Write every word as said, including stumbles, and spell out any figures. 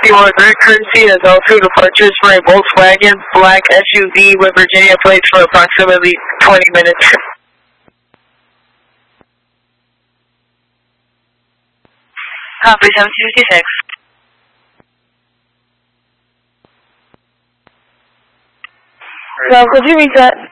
You are great courtesy as also departures for a Volkswagen black S U V with Virginia plates for approximately twenty minutes. Copy, seventeen fifty-six. So, could you reset?